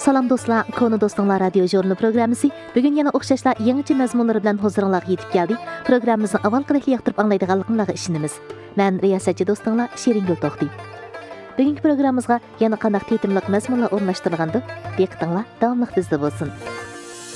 Salam dostlar, Konu Dostlar Radio Jurnal programmasi bugun yana o'xshashlar yangicha mazmunlar bilan huzuringizga yetib keldi. Programmamizni avvalgidek yoqtirib anglaydiganligingizga ishonamiz. Men riyosatchi do'stinglar Shiringul To'xti. Bugungi programmamizga yana qanday tetimliq mazmunlar o'rnashtirilganda, diqqatinglar davomli bizda bo'lsin.